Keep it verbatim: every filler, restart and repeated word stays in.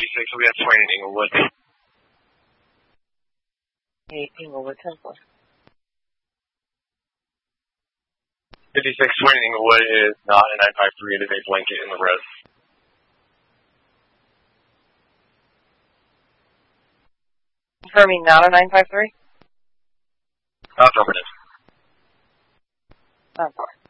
fifty-six, we have Swain in Inglewood. Hey, Inglewood, ten four. fifty-six, Swain in Inglewood is not a nine five three, it is a blanket in the res. Confirming not a nine five three? Affirmative. ten four.